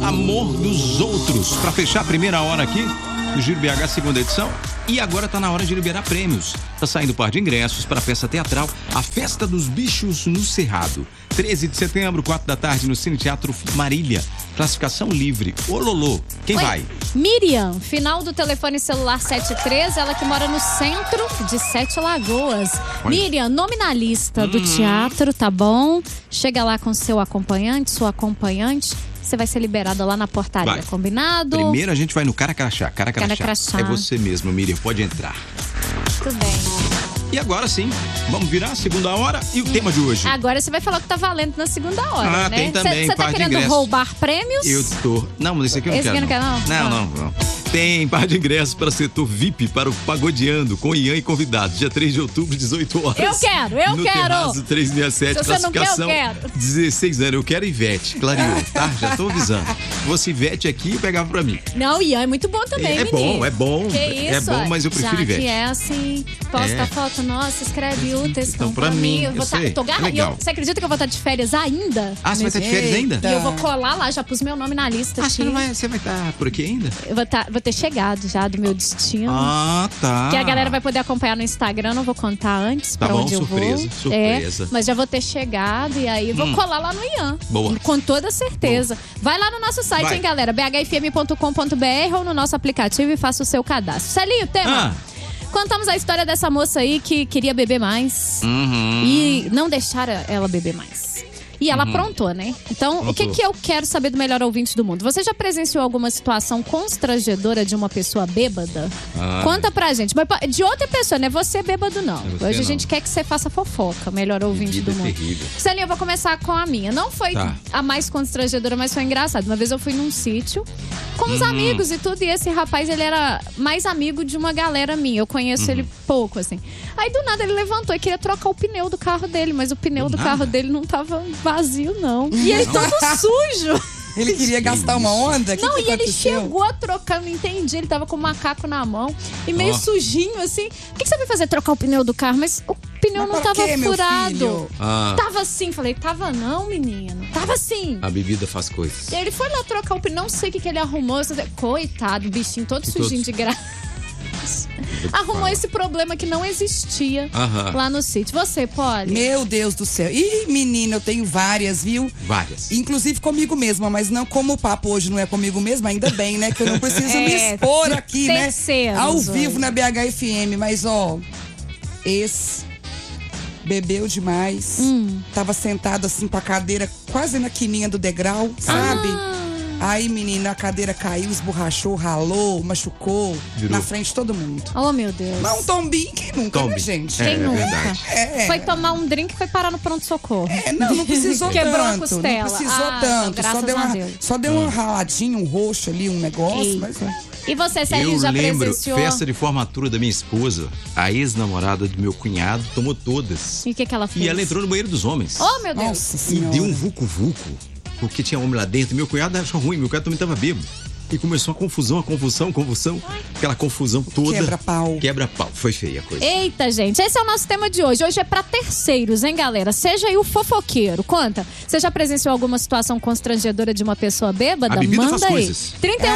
Amor dos Outros. Para fechar a primeira hora aqui do Giro BH, segunda edição. E agora tá na hora de liberar prêmios. Tá saindo par de ingressos para a peça teatral A Festa dos Bichos no Cerrado. 13 de setembro, 4 da tarde, no Cine Teatro Marília. Classificação livre. Ololô. Quem vai? Miriam, final do telefone celular 73, ela que mora no centro de Sete Lagoas. Miriam, nome na lista do teatro, tá bom? Chega lá com seu acompanhante, sua acompanhante. Você vai ser liberada lá na portaria, combinado? Primeiro a gente vai no Cara Crachá. Cara Crachá. É você mesmo, Miriam, pode entrar. Tudo bem. E agora sim, vamos virar a segunda hora e o tema de hoje. Agora você vai falar o que tá valendo na segunda hora, né? Tem também, Você tá querendo roubar prêmios? Eu tô. Não, mas esse aqui eu não quero. Esse aqui não quer, não? Não. Tem par de ingressos para setor VIP para o Pagodeando com Ian e convidados. Dia 3 de outubro, 18 horas. Eu quero! No Terraço 367, Se você não quer, eu quero. 16 anos. Eu quero Ivete, clareou, tá? Já tô avisando. Se fosse Ivete aqui, eu pegava pra mim. Não, Ian é muito bom também, menino. É bom. Que isso? É bom, mas eu prefiro Ivete. Que é assim, posta a foto, nossa, escreve o textão então, pra mim. Eu vou tô legal. Você acredita que eu vou estar de férias ainda? Ah, você vai estar de férias ainda? E eu vou colar lá, já pus meu nome na lista. Você vai estar por aqui ainda? Eu vou ter chegado já do meu destino. Ah, tá. Que a galera vai poder acompanhar no Instagram, não vou contar antes pra onde eu vou. Surpresa. Mas já vou ter chegado e aí vou colar lá no Ian. Boa. Com toda certeza. Boa. Vai lá no nosso site, hein, galera? bhfm.com.br ou no nosso aplicativo e faça o seu cadastro. Celinho, tema? Contamos a história dessa moça aí que queria beber mais e não deixaram ela beber mais. E ela aprontou, né? Então, o que eu quero saber do melhor ouvinte do mundo? Você já presenciou alguma situação constrangedora de uma pessoa bêbada? Conta pra gente. Mas de outra pessoa, não é você bêbado, não. Hoje a gente quer que você faça fofoca, melhor ouvinte do mundo. Celinha, eu vou começar com a minha. Não foi a mais constrangedora, mas foi engraçado. Uma vez eu fui num sítio com os amigos e tudo, e esse rapaz, ele era mais amigo de uma galera minha. Eu conheço ele pouco, assim. Aí, do nada, ele levantou e queria trocar o pneu do carro dele, mas o pneu do carro dele não tava vazio, não. E ele todo sujo. Ele queria gastar uma onda? Não, e ele chegou a trocar, não entendi. Ele tava com o macaco na mão e meio sujinho, assim. O que você vai fazer? Trocar o pneu do carro? Mas o pneu não tava furado. Tava assim. Falei, tava não, menino. Tava assim. A bebida faz coisas. E ele foi lá trocar o pneu. Não sei o que ele arrumou. Coitado, bichinho todo sujinho de graça. Arrumou esse problema que não existia lá no sítio. Você, Polly? Meu Deus do céu. Ih, menina, eu tenho várias, viu? Várias. Inclusive comigo mesma, mas não, como o papo hoje não é comigo mesma, ainda bem, né? Que eu não preciso me expor aqui, né? Ao vivo na BHFM. Mas, esse bebeu demais. Tava sentado assim com a cadeira quase na quininha do degrau, sabe? Aí, menina, a cadeira caiu, esborrachou, ralou, machucou. Na frente de todo mundo. Oh, meu Deus. Mas um tombinho, quem nunca, né, gente? Quem nunca? Foi tomar um drink e foi parar no pronto-socorro. Não precisou tanto. Quebrou a costela. Não precisou tanto. Só deu um raladinho, um roxo ali, um negócio. Mas... E você, Celinho, já presenciou? Festa de formatura da minha esposa, a ex-namorada do meu cunhado, tomou todas. E o que ela fez? E ela entrou no banheiro dos homens. Oh, meu Deus. Nossa e deu um vucu-vucu. Porque tinha homem lá dentro. Meu cunhado achou ruim, meu cunhado também tava bêbado. E começou a convulsão. Aquela confusão toda. Quebra-pau. Foi feia a coisa. Eita, gente. Esse é o nosso tema de hoje. Hoje é pra terceiros, hein, galera? Seja aí o fofoqueiro. Conta. Você já presenciou alguma situação constrangedora de uma pessoa bêbada? A bebida Manda faz aí. Coisas.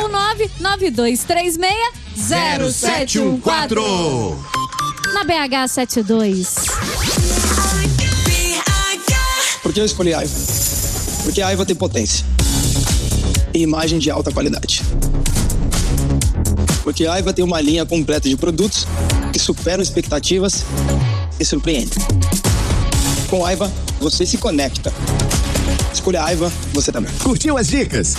319-9236-0714. Na BH 72. Por que eu escolhi Aiva? Porque a Aiva tem potência e imagem de alta qualidade. Porque a Aiva tem uma linha completa de produtos que superam expectativas e surpreendem. Com a Aiva, você se conecta. Escolha a Aiva, você também. Curtiu as dicas?